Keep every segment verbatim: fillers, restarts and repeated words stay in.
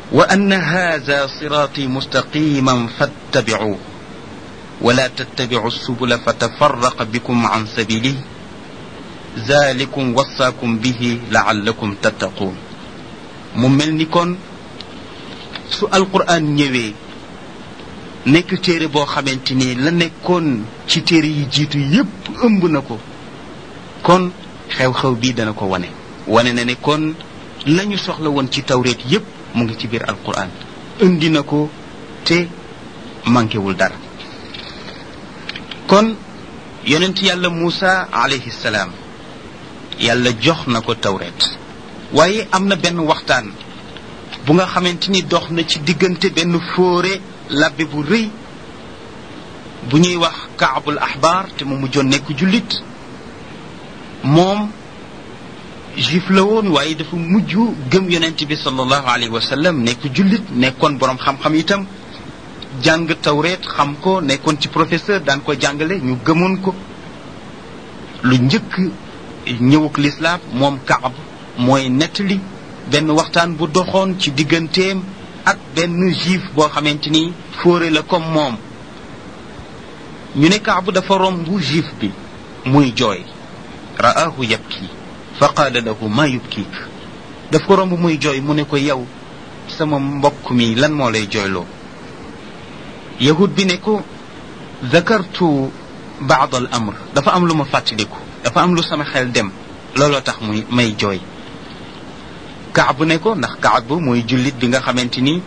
wa anna haza siraati mustaqiman fattabicuuh wala tattabicu subula fatafarraqa bikum an sabilih zalikum wasaakum bihi laallakum tattaquun. mu mel ni kon su alquran ñëwee nekk téere boo xamante ni la nekkoon ci téere yi jiitu yépp ëmb na ko, kon xew-xew bii dana ko wane wane na ne kon lañu soxla woon ci tawreet yépp mu ngi ci biir alquran indi na ko te manquéwul dara. kon yonent yàlla Muusa alayhi salaam yàlla jox na ko tawreet, waaye am na benn waxtaan bu nga xamante ni dox na ci diggante benn fóore labbe bu rëy bu ñuy wax Kaabul Ahbar te mu mujjoon nekk jullit. moom juif la woon waaye dafa mujj gëm yonent bi sallallahu alayhi wa sallam nekk jullit, nekkoon boroom xam-xam itam, jàng tawreet xam ko, nekkoon ci professeur daan ko jàngale, ñu gëmoon ko. lu njëkk ñëwuk lislaam moom Kaab mooy nettali benn waxtaan bu doxoon ci digganteem ak benn juif boo xamante ni fóore la comme moom. ñu ne Kaab dafa romb juif bi muy jooy, ra'aahu yabki fa qaala lahu maa yubkiik. daf ko romb muy jooy mu ne ko yow sama mbokk mi lan moo lay jooyloo. yahud bi ne ko zakartu baad al amr, dafa am lu ma fàttaliku, dafa am lu sama xel dem, looloo tax muy may jooy. Kaab ne ko, ndax Kaab mooy jullit bi nga xamante ni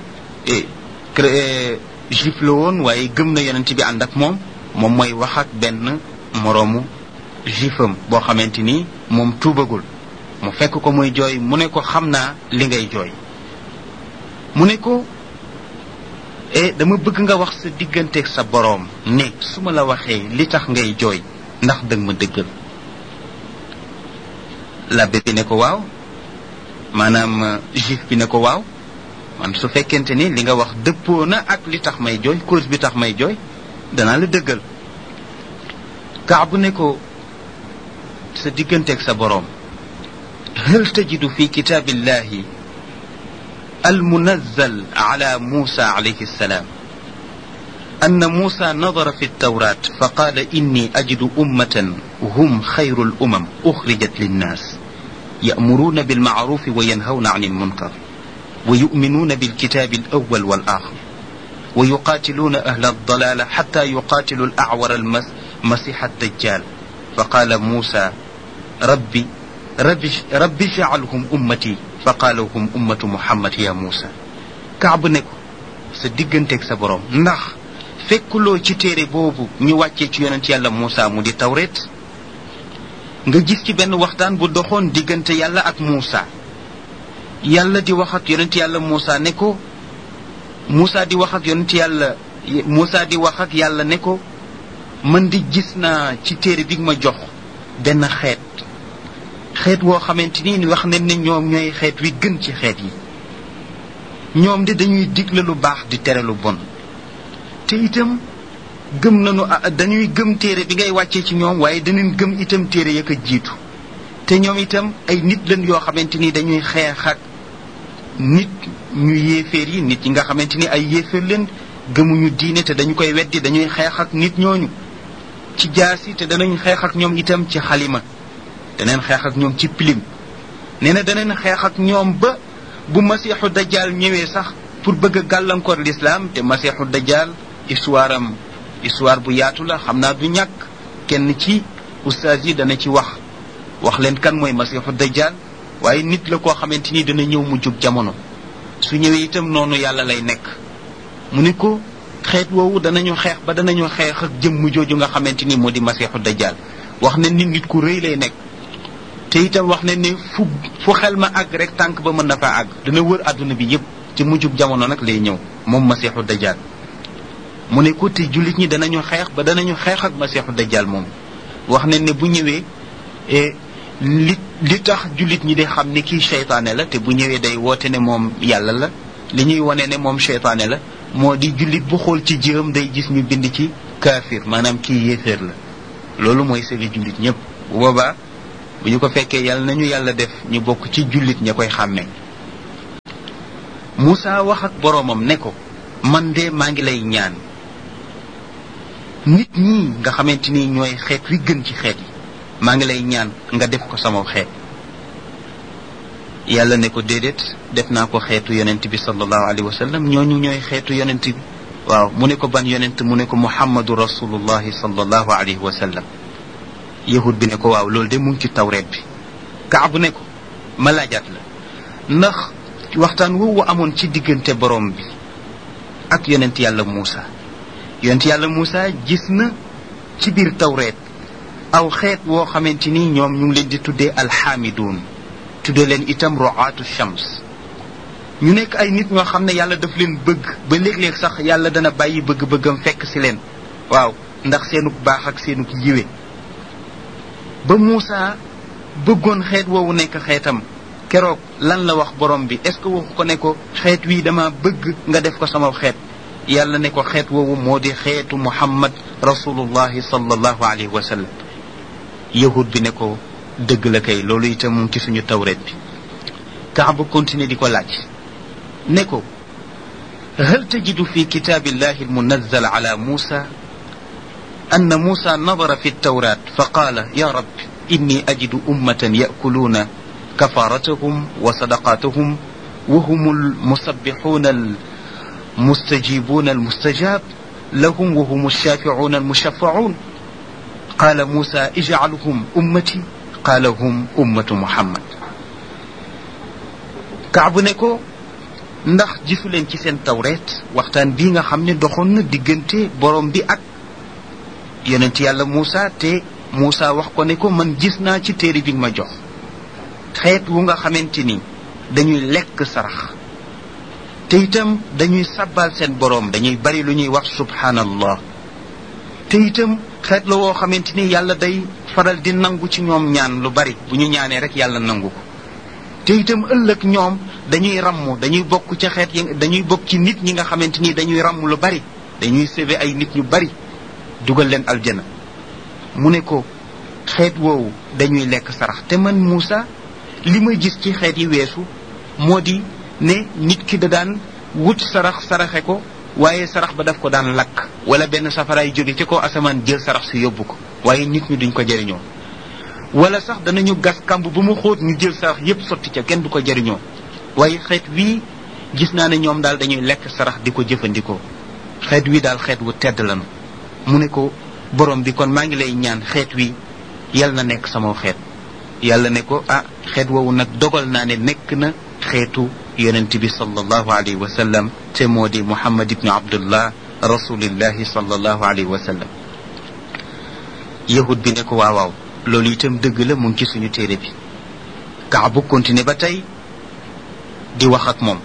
juif la woon waaye gëm na yonent bi ànd ak moom, moom mooy wax ak benn moroomu juifam boo xamante ni moom tuubagul. mu fekk ko muy jooy mu ne ko xam naa li ngay jooy. mu ne ko e dama bëgg nga wax sa digganteeg sa boroom ne su ma la waxee li tax ngay jooy ndax dëgg ma dëggal. labbe bi ne ko waaw, maanaam juif bi ne ko waaw, man su fekkente ni li nga wax dëppoo na ak li tax may jooy, cause bi tax may jooy, danaa la dëggal. Kaab ne ko sa digganteeg sa boroom hal tajidu fi kitaabillahi المنزل على موسى عليه السلام أن موسى نظر في التوراة فقال إني أجد أمة هم خير الأمم أخرجت للناس يأمرون بالمعروف وينهون عن المنكر ويؤمنون بالكتاب الأول والآخر ويقاتلون أهل الضلال حتى يقاتلوا الأعور المسيح الدجال فقال موسى ربي ربي, ربي اجعلهم أمتي faqaala hum ummatu muhammad ya Muusa. Kaab ne ko sa digganteeg sa borom ndax fekkuloo ci téere boobu ñu wàccee ci yonent yàlla Muusa mu di tawreet nga gis ci benn waxtaan bu doxoon diggante yàlla ak Muusa. yàlla di wax ak yonent yàlla Muusa ne ko Muusa di wax ak yonent yàlla Muusa di wax ak yàlla ne ko man di gis naa ci téere bi ma jox benn xeet xeet woo xamante ni wax nañ ne ñoom ñooy xeet wi gën ci xeet yi. ñoom de dañuy digle lu baax di tere lu bon te itam gëm nañu dañuy gëm téere bi ngay wàccee ci ñoom waaye danañ gëm itam téere ya ko jiitu te ñoom itam ay nit lañ yoo xamante ni dañuy xeex ak nit ñu yéeféer yi, nit yi nga xamante ni ay yéeféer leen gëmuñu diine te dañu koy weddi, dañuy xeex ak nit ñooñu ci jaasi te danañ xeex ak ñoom itam ci xalima, daneen xeex ak ñoom ci pilim. nee na daneen xeex ak ñoom ba bu masiixu dajjal ñëwee sax pour bëgg a gàllankoor l'islam, te masiixu dajjal histoire am histoire bu yaatu la, xam naa du ñàkk kenn ci ustaas yi dana ci wax wax leen kan mooy masiixu dajjal, waaye nit la koo xamante ni dana ñëw mu jub jamono. su ñëwee itam noonu yàlla lay nekk. mu ne ko xeet woowu danañu xeex ba danañu xeex ak jëmm jooju nga xamante ni moo di masiixu dajjal. wax ne ni nit ku rëy lay nekk te itam wax ne ne fu fu xel ma àgg rek tànk ba mën na faa àgg, dana wër àdduna bi yépp ci mujjub jamono nag lay ñëw moom masiixu dajjal. mu ne ko te jullit ñi danañu xeex ba danañu xeex ak masiixu dajjal moom. wax ne ne bu ñëwee li li tax jullit ñi di xam ne kii seytaane la te bu ñëwee day woote ne moom yàlla la, li ñuy wane ne moom seytaane la moo di jullit bu xool ci jëam day gis ñu bind ci kaafir, maanaam kii yéeféer la. loolu mooy seeni jullit ñëpp. bu boobaa bu ñu ko fekkee yàlla nañu yàlla def ñu bokk ci jullit ña koy xàmmee. Muusa wax ak boroomam ne ko man de maa ngi lay ñaan nit ñi nga xamante ni ñooy xeet wi gën ci xeet yi maa ngi lay ñaan nga def ko sama xeet. yàlla ne ko déedéet def naa ko xeetu yonent bi sallallahu alayhi wa sallam ñooñu ñooy xeetu yonent bi. waaw mu ne ko ban yonent mu ne ko muhammadu rasulullahi sallallahu alayhi wa sallam. yahud bi ne ko waaw loolu de mu ngi ci tawreet bi. Kaab ne ko ma laajaat la ndax waxtaan woowu amoon ci diggante borom bi ak yonent yàlla Muusa yonent yàlla Muusa gis na ci biir tawreet aw xeet woo xamante ni ñoom ñu ngi leen di tuddee alxaamiduun tuddee leen itam ru'aatu shams ñu nekk ay nit ñoo xam ne yàlla daf leen bëgg ba léeg-léeg sax yàlla dana bàyyi bëgg-bëggam fekk si leen waaw ndax seenug baax ak seenug yiwe ba Muusa bëggoon xeet woowu nekk xeetam keroog lan la wax borom bi est-ce que waxu ko ne ko xeet wii dama bëgg nga def ko sama xeet yàlla ne ko xeet woowu moo di xeetu muhammad rasulullahi sallallahu alayhi wa sallam. yahud bi ne ko dëgg la kay loolu itam mu ngi ci suñu tawreet bi. Kaab continuer di ko laaj ne ko hal tajidu fi kitaabillahi almunazzal ala Muusa anna Muusa nadara fi tawraat fa qaala ya rabbi inni ajidu ummatan yakuluuna kafaratahum wa sadaqatahum wa hum almusabbixuuna almustajibuuna almustajab lahum wa hum alshaaficuuna almushaffacuun qaala Muusa ijcalhum ummati qaala hum ummatu Muhammad. Kaabu ne ko ndax gisu leen ci seen tawreet waxtaan bii nga xam ne doxoon na diggante borom bi ak yonent yàlla Muusa te Muusa wax ko ne ko man gis naa ci téere bi nga ma jox xeet wu nga xamante ni dañuy lekk sarax te itam dañuy sabbal seen borom dañuy bari lu ñuy wax subhanallah te itam xeet la woo xamante ni yàlla day faral di nangu ci ñoom ñaan lu bari bu ñu ñaanee rek yàlla nangu ko te itam ëllëg ñoom dañuy ramm dañuy bokk ci xeet yi dañuy bokk ci nit ñi nga xamante ni dañuy ramm lu bari dañuy sauver ay nit ñu bari dugal leen aljana. mu ne ko xeet woowu dañuy lekk sarax te man Muusa li ma gis ci xeet yi weesu moo di ne nit ki da daan wut sarax saraxe ko waaye sarax ba daf ko daan lakk wala benn safaraay jóge ci ko asamaan jël sarax si yóbbu ko waaye nit ñi duñ ko jëriñoo wala sax danañu gas kamb bu mu xóot ñu jël sarax yépp sotti ca kenn du ko jëriñoo waaye xeet wii gis naa ne ñoom daal dañuy lekk sarax di ko jëfandikoo xeet wii daal xeet wu tedd lañu. mu ne ko borom bi kon maa ngi lay ñaan xeet wi yal na nekk sama xeet yàlla ne ko ah xeet woowu nag dogal naa ne nekk na xeetu yonent bi sallallahu alayhi wa sallam te moo di Muhammad ibnu Abdullah rasulillahi sallallahu alayhi wa sallam. yahud bi ne ko waaw waaw loolu itam dëgg la mu ngi ci suñu téere bi. Kaabu continué ba tey di wax ak moom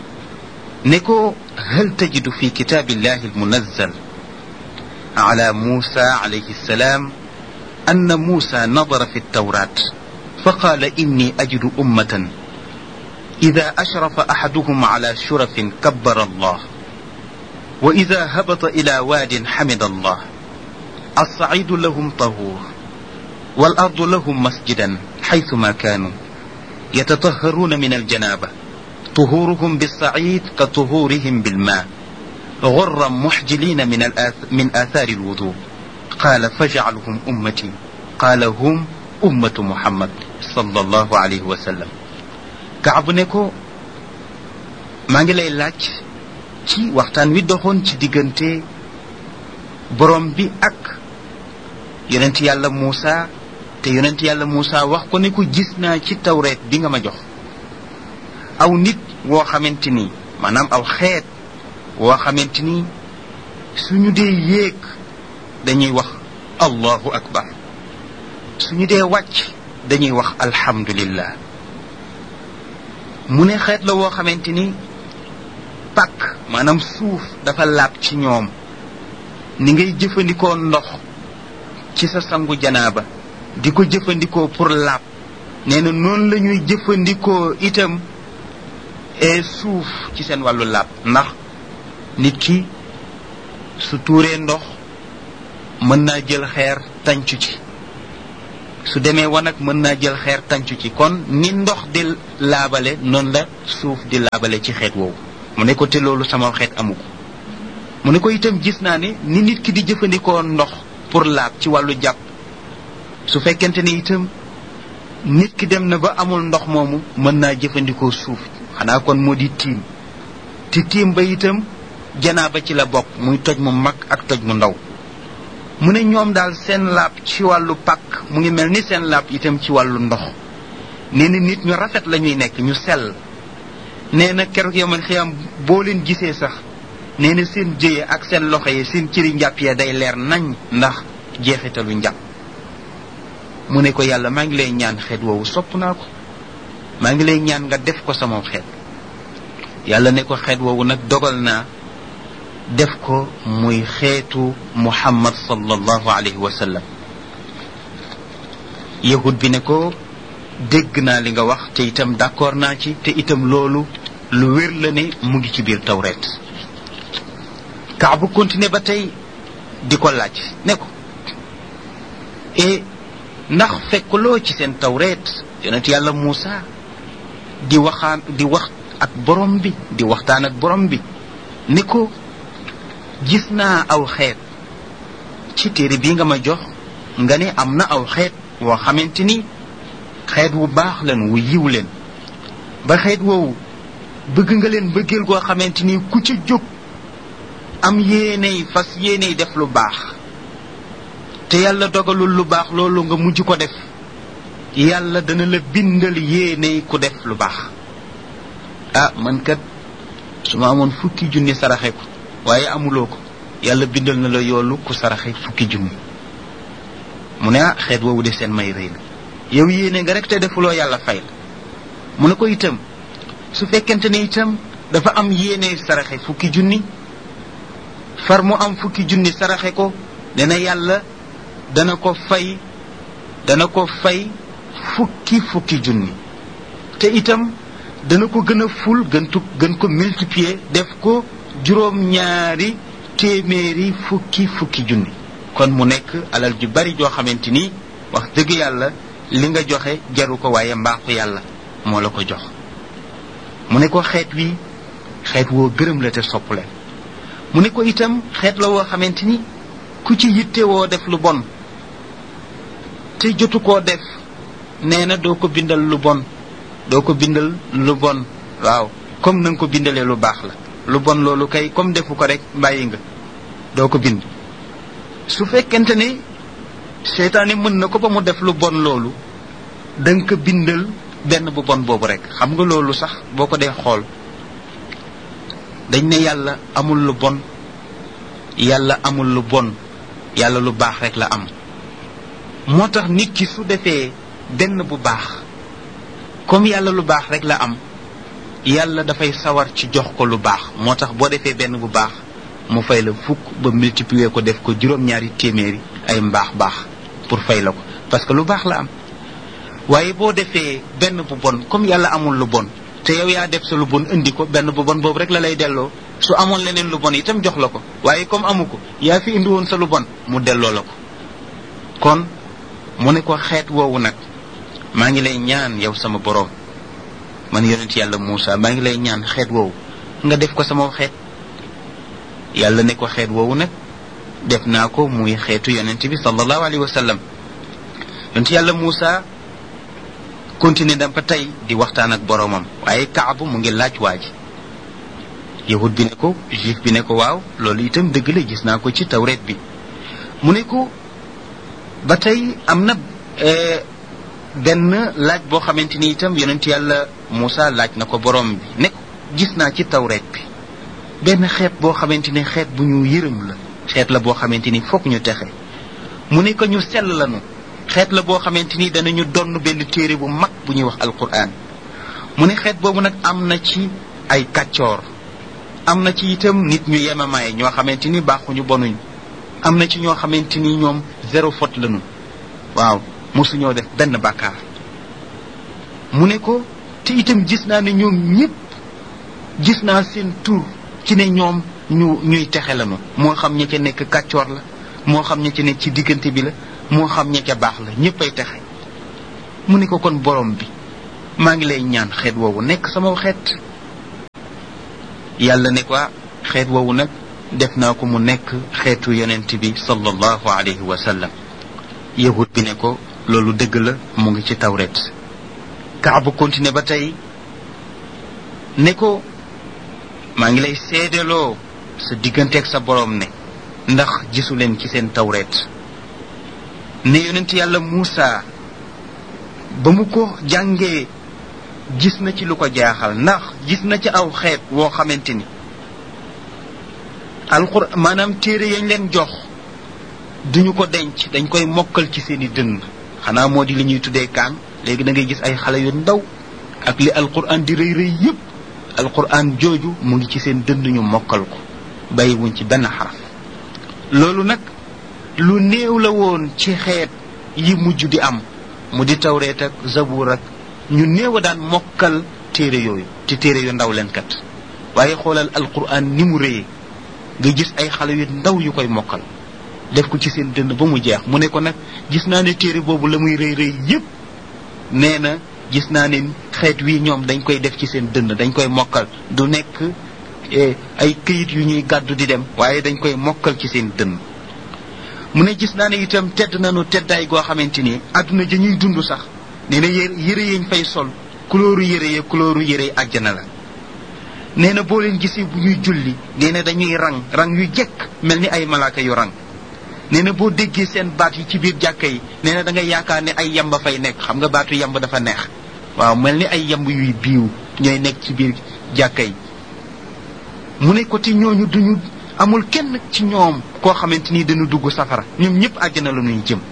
ne ko hal tajidu fi kitaabillahi almunazzal على موسى عليه السلام أن موسى نظر في التوراة فقال إني أجد أمة إذا أشرف أحدهم على شرف كبر الله وإذا هبط إلى واد حمد الله الصعيد لهم طهور والأرض لهم مسجدا حيثما كانوا يتطهرون من الجنابة طهورهم بالصعيد كطهورهم بالماء غرا محجلين من الآث من آثار الوضوء قال فاجعلهم أمتي قال هم أمة محمد صلى الله عليه وسلم. Kaab ne ko maa ngi lay laaj ci waxtaan wi doxoon ci diggante borom bi ak yonent yàlla Muusa te yonent yàlla Muusa wax ko ne ko gis naa ci tawreet bi nga ma jox aw nit woo xamante ni maanaam aw xeet woo xamante ni suñu dee yéeg dañuy wax allahu akbar suñu dee wàcc dañuy wax alhamdulillah. mu ne xeet la woo xamante ni pàkk maanaam suuf dafa laab ci ñoom ni ngay jëfandikoo ndox ci sa sangu janaaba di ko jëfandikoo pour laab nee na noonu la ñuy jëfandikoo itam e suuf ci seen wàllu laab ndax nit ki su tuuree ndox mën naa jël xeer tàncu ci su demee wanag mën naa jël xeer tàncu ci. kon ni ndox di laabale noonu la suuf di laabale ci xeet woowu. mu ne ko te loolu sama xeet amu ko. mu ne ko itam gis naa ne ni nit ki di jëfandikoo ndox pour laab ci wàllu jàpp su fekkente ne itam nit ki dem na ba amul ndox moomu mën naa jëfandikoo suuf xanaa kon moo di tiim te tiim ba itam janaaba ci la bokk muy toj mu mag ak toj mu ndaw. mu ne ñoom daal seen laab ci wàllu pàkk mu ngi mel ni seen laab itam ci wàllu ndox. nee na nit ñu rafet la ñuy nekk ñu sell. nee na keroog yamal xiyam boo leen gisee sax nee na seen jëye ak seen loxo yi seen cëri njàpp ya day leer nañ ndax jeexitalu njàpp. mu ne ko yàlla maa ngi lay ñaan xeet woowu sopp naa ko maa ngi lay ñaan nga def ko sama xeet. yàlla ne ko xeet woowu nag dogal naa def ko muy xeetu muhammad sallallahu alayhi wa sallam. yahud bi ne ko dégg naa li nga wax te itam d'accord naa ci te itam loolu lu wér la ne mu ngi ci biir tawreet. Kaabu continué ba tey di ko laaj ne ko e ndax fekkuloo ci seen tawreet yonent yàlla Muusa di waxaan di wax ak borom bi di waxtaan ak borom bi ni ko gis naa aw xeet ci téere bii nga ma jox nga ne am na aw xeet woo xamante ni xeet wu baax leen wu yiw leen ba xeet woowu bëgg nga leen bëggeel goo xamante ni ku ca jóg am yéeney fas yéeney def lu baax te yàlla dogalul lu baax loolu nga mujj ko def yàlla dana la bindal yéeney ku def lu baax. ah man kat su ma amoon fukki junni saraxe ko waaye amuloo ko yàlla bindal na la yoolu ku saraxe fukki junni. mu ne ah xeet woowu de seen may rëy na yow yéene nga rek te defuloo yàlla fay la. mu ne ko itam su fekkente ne itam dafa am yéene saraxe fukki junni far mu am fukki junni saraxe ko dana yàlla dana ko fay dana ko fay fukki fukki junni te itam dana ko gën a ful gën tu gën ko multiplier def ko juróom ñaari téeméeri fukki fukki junni. kon mu nekk alal ju bari joo xamante ni wax dëgg yàlla li nga joxe jaru ko waaye mbaaxu yàlla moo la ko jox. mu ne ko xeet wi xeet woo gërëm la te sopp leen. mu ne ko itam xeet la woo xamante ni ku ci yitte woo def lu bon te jotu koo def nee na doo ko bindal lu bon doo ko bindal lu bon waaw comme na nga ko bindalee lu baax la. lu bon loolu kay comme defu ko rek bàyyi nga doo ko bind. su fekkente ne seytaane mën na ko ba mu def lu bon loolu da nga ko bindal benn bu bon boobu rek. xam nga loolu sax boo ko dee xool dañ ne yàlla amul lu bon yàlla amul lu bon yàlla lu baax rek la am. moo tax nit ki su defee benn bu baax comme yàlla lu baax rek la am yàlla dafay sawar ci jox ko lu baax. moo tax boo defee benn bu baax mu fay la fukk ba multiplier ko def ko juróom-ñaari téeméeri ay mbaax baax pour fay la ko parce que lu baax la am. waaye boo defee benn bu bon comme yàlla amul lu bon te yow yaa def sa lu bon indi ko benn bu bon boobu rek la lay delloo. su amoon leneen lu bon itam jox la ko waaye comme amu ko yaa fi indi woon sa lu bon mu delloo la ko. kon mu ne ko xeet woowu nag maa ngi lay ñaan yow sama boroom man yonent yàlla Muusa maa ngi lay ñaan xeet woowu nga def ko sama xeet. yàlla ne ko xeet woowu nag def naa ko muy xeetu yonent bi sallallahu alayhi wa sallam. yonent yàlla Muusa continué na ba tey di waxtaan ak boroomam waaye Kaabu mu ngi laaj waa ji. yahud bi ne ko juif bi ne ko waaw loolu itam dëgg la gis naa ko ci tawreet bi. mu ne ko ba tey am na benn laaj boo xamante ni itam yonent yàlla Muusa laaj na ko boroom bi ne ko gis naa ci tawreet bi benn xeet boo xamante ni xeet bu ñu yërëm la xeet la boo xamante ni fokk ñu texe. mu ne ko ñu sell lañu xeet la boo xamante ni danañu donn benn téere bu mag bu ñuy wax alquran. mu ne xeet boobu nag am na ci ay kàccoor am na ci itam nit ñu yemamaay ñoo xamante ni baaxuñu bonuñ am na ci ñoo xamante ni ñoom zéro faute lañu waaw mosuñoo def benn bàkkaar. mu ne ko te itam gis naa ne ñoom ñëpp gis naa seen tur ci ne ñoom ñu ñuy texe lañu moo xam ña ca nekk kàccoor la moo xam ña ca nekk ci diggante bi la moo xam ña ca baax la ñëpp ay texe. mu ne ko kon borom bi maa ngi lay ñaan xeet woowu nekk sama xeet. yàlla ne ko xeet woowu nag def naa ko mu nekk xeetu yonent bi sallallahu alayhi wa sallam. yahud bi ne ko loolu dëgg la mu ngi ci tawret. Kaab continué ba tey ne ko maa ngi lay seedeloo sa digganteeg sa borom ne ndax gisu leen ci seen tawret ne yonent yàlla Muusa ba mu ko jàngee gis na ci lu ko jaaxal ndax gis na ci aw xeet woo xamante ni alxuraan maanaam téere yañ leen jox duñu ko denc dañ koy mokkal ci seeni dënn xanaa moo di li ñuy tuddee kaan léegi da ngay gis ay xale yu ndaw ak li alxuraan di rëy rëy yépp alxuraan jooju mu ngi ci seen dënn ñu mokkal ko bàyyiwuñ ci benn xaraf. loolu nag lu néew la woon ci xeet yi mujj di am mu di tawreet ak zabuur ak ñu néew a daan mokkal téere yooyu te téere yu ndaw leen kat waaye xoolal alquran ni mu rëyee nga gis ay xale yu ndaw yu koy mokkal def ko ci seen dënn ba mu jeex. mu ne ko nag gis naa ne téere boobu la muy rëy rëy yépp nee na gis naa ne xeet wi ñoom dañ koy def ci seen dënn dañ koy mokkal du nekk ay këyit yu ñuy gàddu di dem waaye dañ koy mokkal ci seen dënn. mu ne gis naa ne itam tedd nañu teddaay goo xamante ni àdduna ja ñuy dund sax nee na yére yañ fay sol kulóoru yére ya kulóoru yére àjjana la. nee na boo leen gisee bu ñuy julli nee na dañuy rang rang yu jekk mel ni ay malaaka yu rang. nee na boo déggee seen baat yi ci biir jàkka yi nee na da ngay yaakaar ne ay yamba fay nekk xam nga baatu yamba dafa neex waaw mel ni ay yamb yuy biiw ñooy nekk ci biir jàkka yi. mu ne ko te ñooñu duñu amul kenn ci ñoom koo xamante ni dañu dugg safara ñoom ñëpp àjjana la ñuy jëm.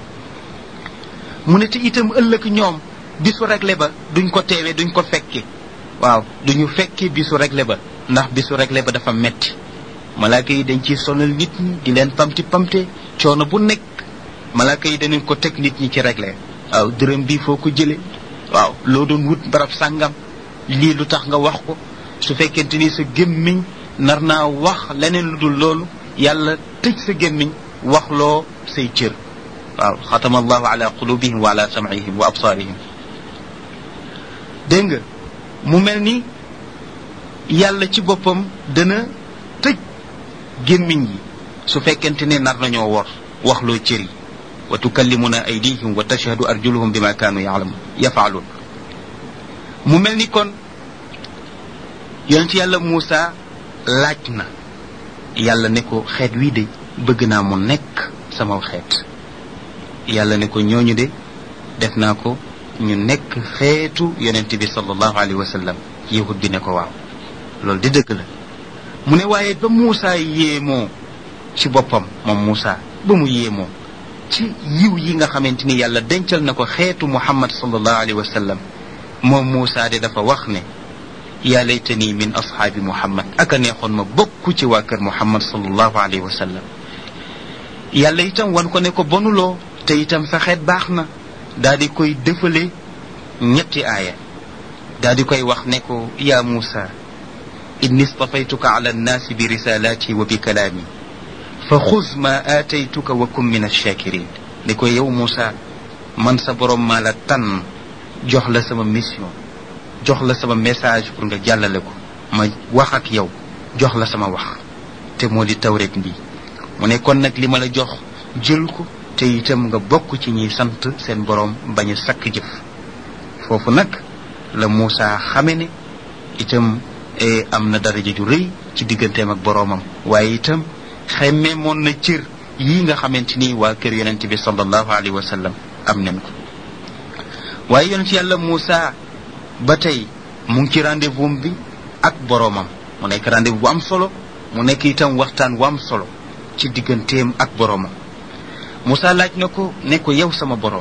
mu ne te itam ëllëg ñoom bisu réglé ba duñ ko teewee duñ ko fekke waaw duñu fekke bisu réglé ba ndax bisu réglé ba dafa metti malaaka yi dañ ciy sonal nit ñi di leen pamti pamte coono bu nekk malaaka yi danañ ko teg nit ñi ci réglé waaw dërëm bi foo ko jële waaw loo doon wut barab sàngam lii lu tax nga wax ko su fekkente ni sa gémmiñ nar naa wax leneen lu dul loolu yàlla tëj sa gémmiñ wax loo say cër waaw xatama allahu ala qulubihim wa ala sam'ihim wa absaarihim. dégg nga mu mel ni yàlla ci boppam dana tëj gémmiñ yi su fekkente ne nar nañoo wor wax loo cër yi wa tukallimuna aydihim wa tashhadu arjuluhum bima kaanu ya'lamun yaf'alun. mu mel ni kon yonent yàlla Muusa laaj na yàlla ne ko xeet wii de bëgg naa mu nekk sama xeet. yàlla ne ko ñooñu de def naa ko ñu nekk xeetu yonent bi sallallahu alayhi wa sallam. yahud bi ne ko waaw loolu di dëgg la. mu ne waaye ba Muusa yéemoo ci boppam moom Muusa ba mu yéemoo ci yiw yi nga xamante ni yàlla dencal na ko xeetu Muhammad sallallahu alayhi wa sallam moom Muusa de dafa wax ne yaa laytani min ashaabi Muhammad aka neexoon ma bokk ci waa kër Muhammad sallallahu alayhi wa sallam. yàlla itam wan ko ne ko bonuloo te itam sa xeet baax na daal di koy dëfale ñetti aaya daal di koy wax ne ko yaa Muusa inni stafaytuka ala annaasi bi risalaati wa bi kalaami fa xuz ma aataytuka wa kun min ash-shakirin. ne ko yow Muusa man sa borom maa la tànn jox la sama mission jox la sama message pour nga jàllale ko ma wax ak yow jox la sama wax te moo di tawret bi. mu ne kon nag li ma la jox jël ko te itam nga bokk ci ñiy sant seen borom bañ a sakk jëf. foofu nag la Muusa xame ne itam am na daraja ju rëy ci digganteem ak boroomam waaye itam xemme moon na cër yii nga xamante ni waa kër yonent bi sallallahu alayhi wa sallam am nañ ko. waaye yonent yàlla Muusa ba tey mu ngi ci rendez-vous bi ak boroomam mu nekk rendez-vous bu am solo mu nekk itam waxtaan wu am solo ci digganteem ak boroomam. Muusa laaj na ko ne ko yow sama boroom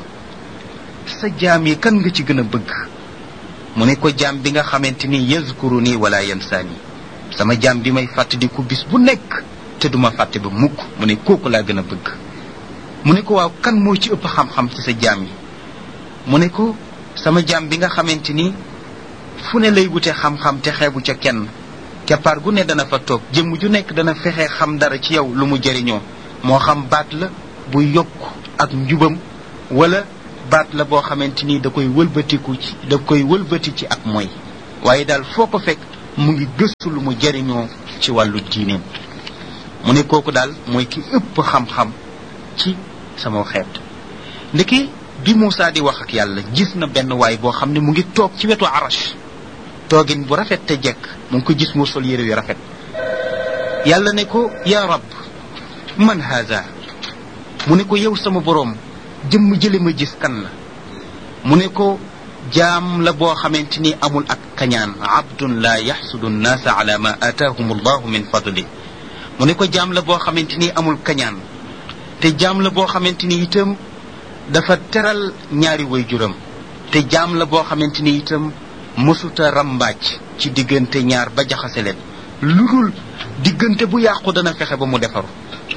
sa jaam yi kan nga ci gën a bëgg. mu ne ko jaam bi nga xamante ni yazkuruni wala yansaani sama jaam bi may fàttaliku bis bu nekk te duma fàtte ba mukk mu ne kooku laa gën a bëgg. mu ne ko waaw kan moo ci ëpp xam-xam ci sa jaam yi. mu ne ko sama jaam bi nga xamante ni fu ne lay wute xam-xam te xeebu ca kenn keppaar gu ne dana fa toog jëmm ju nekk dana fexe xam dara ci yow lu mu jëriñoo moo xam baat la buy yokk ak njubam wala baat la boo xamante ni da koy wëlbatiku ci da koy wëlbati ci ak mooy waaye daal foo ko fekk mu ngi gëstu lu mu jariñoo ci wàllu diineem mu ne kooku daal mooy ki ëpp xam-xam ci sama xeet. ndiki bi Moussa di wax ak yàlla gis na benn waay boo xam ne mu ngi toog ci wetu arash toogin bu rafet te jekk mu ngi ko gis mu sol yére yu rafet. yàlla ne ko yaa rab man haza mu ne ko yow sama boroom jëmm jële ma gis kan la mu ne ko jaam la boo xamante ni amul ak kañaan abdun la yaxsudu nnaasa ala ma aataahum allahu min fadli mu ne ko jaam la boo xamante ni amul kañaan te jaam la boo xamante ni itam dafa teral ñaari waajuram te jaam la boo xamante ni itam mësuta rambaaj ci diggante ñaar ba jaxase leen lu dul diggante bu yàqu dana fexe ba mu defaru.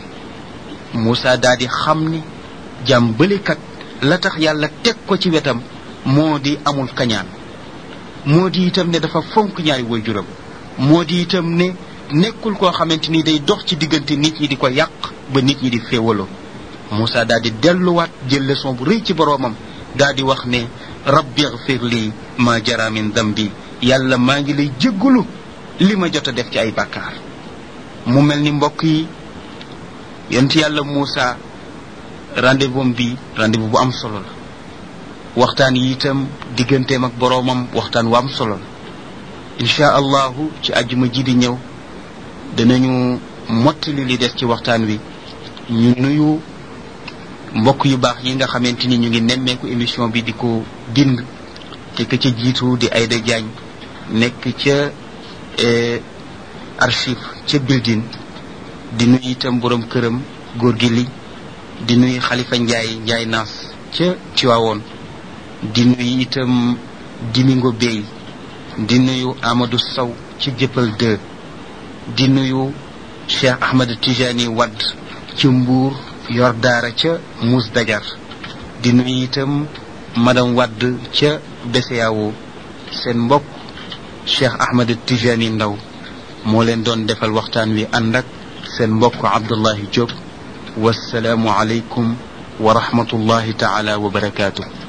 Moussa daal di xam ni jaam bëlekat la tax yàlla teg ko ci wetam moo di amul kañaan moo di itam ne dafa fonk ñaari waajuram moo di itam ne nekkul koo xamante ni day dox ci diggante nit ñi di ko yàq ba nit ñi di féewaloo. Moussa daal di delluwaat jël leçon bu rëy ci boroomam daal di wax ne rabbi ighfir li ma jara min dambi yàlla maa ngi lay jéggalu li ma jot a def ci ay bàkkaar. mu mel ni mbokk yi yonent yàlla Moussa rendez-vous bi rendez-vous bu am solo la waxtaan yi itam digganteem ak boroomam waxtaan wu am solo la incha allahu ci àjjuma ji di ñëw danañu mottali li des ci waxtaan wi. ñu nuyu mbokk yu baax yi nga xamante ni ñu ngi nemmeeku émission bi di ko bind te ka ca jiitu di Aïda Diagne nekk ca archive ca building di nuyu itam borom këram góor gi li di nuyu Xalifa Njaay Njaay Naas ca Tiwaawoon di nuyu itam Dimingo Bey di nuyu Amadou Sow ci Jëppal deux di nuyu Cheikh Ahmed Tijani Wadd ci Mbuur yor daara ca Mous Dajar di nuyu itam madame Wadd ca B C A O seen mbokk Cheikh Ahmed Tijani Ndaw moo leen doon defal waxtaan wi ànd ak seen mbokk Abdullahi Diop wassalaamu aleykum wa rahmatullahi taala wa barakaatu.